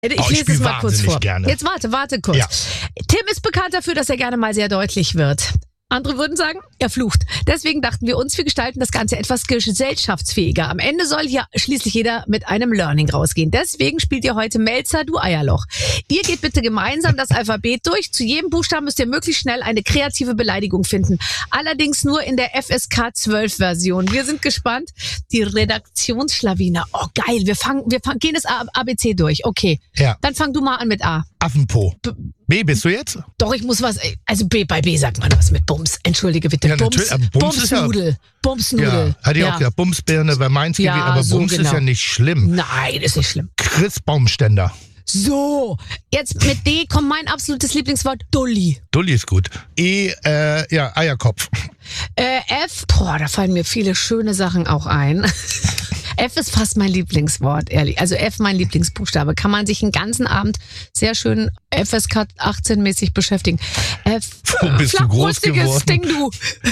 Ich lese es mal kurz vor. Gerne. Jetzt warte kurz. Ja. Tim ist bekannt dafür, dass er gerne mal sehr deutlich wird. Andere würden sagen, er flucht. Deswegen dachten wir uns, wir gestalten das Ganze etwas gesellschaftsfähiger. Am Ende soll hier schließlich jeder mit einem Learning rausgehen. Deswegen spielt ihr heute Melzer, du Eierloch. Ihr geht bitte gemeinsam das Alphabet durch. Zu jedem Buchstaben müsst ihr möglichst schnell eine kreative Beleidigung finden. Allerdings nur in der FSK 12 Version. Wir sind gespannt. Die Redaktionsschlawiner. Oh geil, wir gehen das ABC durch. Okay. Ja. Dann fang du mal an mit A. Affenpo. B, bist du jetzt? Doch, ich muss was. Also bei B sagt man was mit Bums. Entschuldige bitte. Ja, natürlich, aber Bums ist ja- Bumsnudel. Bumsnudel. Ja, hatte ich auch gedacht. Bumsbirne bei Mainz Ja, gewesen, aber so Bums genau. ist ja nicht schlimm. Nein, ist nicht schlimm. Chris Baumständer. So, jetzt mit D kommt mein absolutes Lieblingswort, Dulli. Dulli ist gut. E, Eierkopf. F, da fallen mir viele schöne Sachen auch ein. F ist fast mein Lieblingswort, ehrlich. Also F mein Lieblingsbuchstabe. Kann man sich den ganzen Abend sehr schön FSK 18-mäßig beschäftigen. F, Wo bist du groß geworden? Ding, du.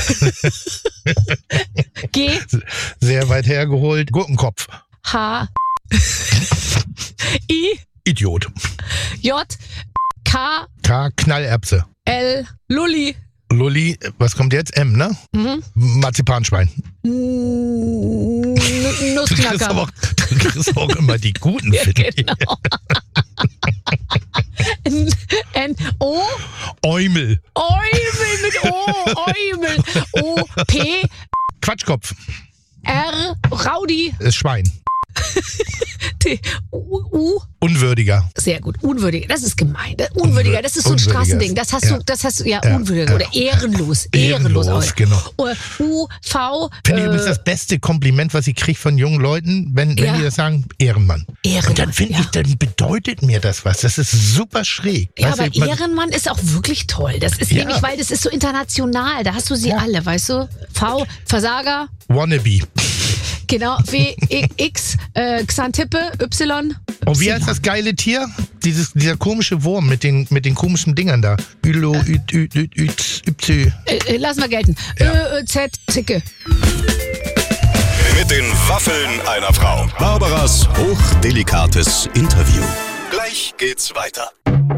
G, Sehr weit hergeholt. Gurkenkopf. H, I, Idiot. J, K, K, Knallerbse. L, Lulli. Lulli, was kommt jetzt? M, ne? Mhm. Marzipanschwein. Du kriegst Nussknacker. auch immer die guten, Ja, finde ich. genau. N, O, Eumel. Eumel mit O, Eumel. O, P, Quatschkopf. R, Raudi. Ist Schwein. T, U. Unwürdiger. Sehr gut. Unwürdiger. Das ist gemein. Unwürdiger, das ist so ein Unwürdiger. Straßending. Das hast du, ja, unwürdiger. Oder ehrenlos. Ehrenlos, auch. genau. Oder U, V. Finde ich übrigens das beste Kompliment, was ich kriege von jungen Leuten, wenn Ja. die das sagen, Ehrenmann. Ehrenmann, Und dann finde ich, dann bedeutet mir das was. Das ist super schräg. Ja, Weißt aber du, man- Ehrenmann ist auch wirklich toll. Das ist Ja. nämlich, weil das ist so international. Da hast du sie alle, weißt du? V, Versager. Wannabe. Genau, W, X, Xantippe, Y. Und wie heißt das geile Tier? Dieser komische Wurm mit den komischen Dingern da. Ülo, Y. Lass mal gelten. Ja. Z, Zicke. Mit den Waffeln einer Frau. Barbaras hochdelikates Interview. Gleich geht's weiter.